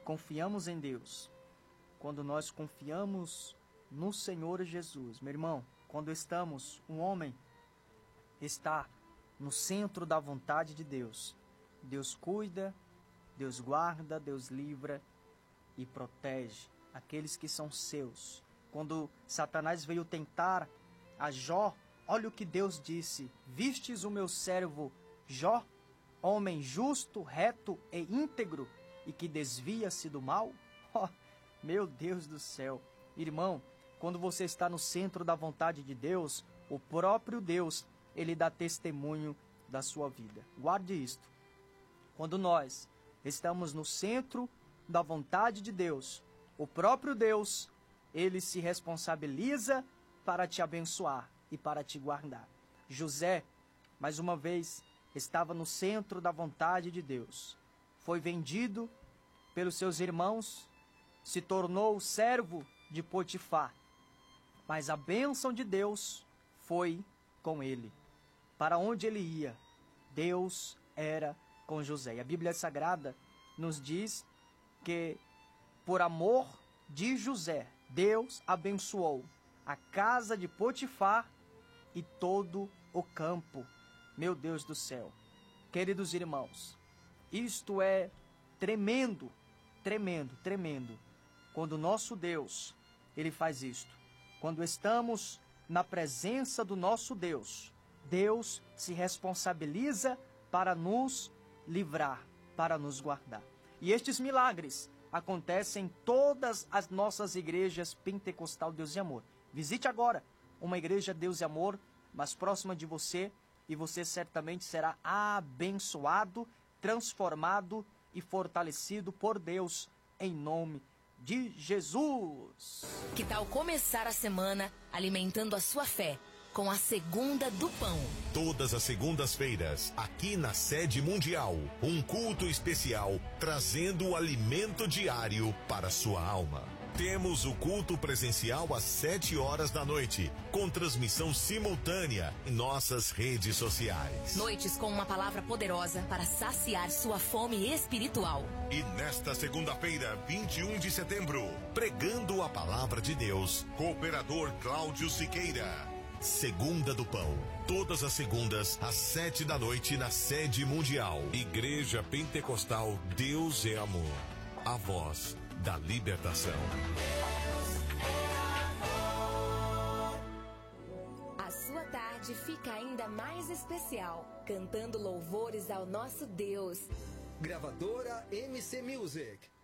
confiamos em Deus, quando nós confiamos no Senhor Jesus, meu irmão, quando um homem está no centro da vontade de Deus, Deus cuida, Deus guarda, Deus livra e protege aqueles que são seus. Quando Satanás veio tentar a Jó, olha o que Deus disse: vistes o meu servo Jó, homem justo, reto e íntegro, e que desvia-se do mal? Oh, meu Deus do céu! Irmão, quando você está no centro da vontade de Deus, o próprio Deus, ele dá testemunho da sua vida. Guarde isto. Quando nós estamos no centro da vontade de Deus, o próprio Deus, ele se responsabiliza para te abençoar e para te guardar. José, mais uma vez, estava no centro da vontade de Deus. Foi vendido pelos seus irmãos, se tornou servo de Potifar. Mas a bênção de Deus foi com ele. Para onde ele ia, Deus era com José. E a Bíblia Sagrada nos diz que, por amor de José, Deus abençoou a casa de Potifar e todo o campo. Meu Deus do céu. Queridos irmãos, isto é tremendo, tremendo, tremendo. Quando o nosso Deus, ele faz isto. Quando estamos na presença do nosso Deus, Deus se responsabiliza para nos livrar, para nos guardar. E estes milagres acontecem em todas as nossas igrejas Pentecostal Deus e Amor. Visite agora uma igreja Deus e Amor mais próxima de você, e você certamente será abençoado, transformado e fortalecido por Deus, em nome de Jesus. Que tal começar a semana alimentando a sua fé com a Segunda do Pão? Todas as segundas-feiras, aqui na Sede Mundial, um culto especial trazendo o alimento diário para a sua alma. Temos o culto presencial às 7 horas da noite, com transmissão simultânea em nossas redes sociais. Noites com uma palavra poderosa para saciar sua fome espiritual. E nesta segunda-feira, 21 de setembro, pregando a palavra de Deus, cooperador Cláudio Siqueira. Segunda do Pão, todas as segundas, às 7 da noite, na Sede Mundial. Igreja Pentecostal Deus é Amor, a voz da libertação. A sua tarde fica ainda mais especial, cantando louvores ao nosso Deus. Gravadora MC Music.